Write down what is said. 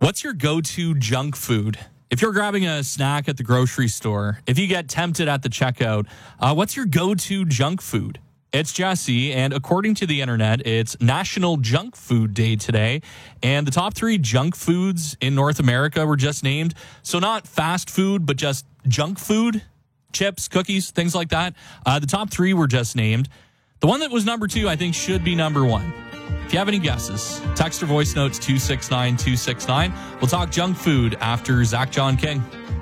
What's your go-to junk food? If you're grabbing a snack at the grocery store, if you get tempted at the checkout, what's your go-to junk food? It's Jesse, and according to the internet, it's National Junk Food Day today, and the top 3 junk foods in North America were just named. So not fast food, but just junk food, chips, cookies, things like that. The top 3 were just named. The one that was number 2, I think, should be number 1. If you have any guesses, text or voice notes 269-269. We'll talk junk food after Zach John King.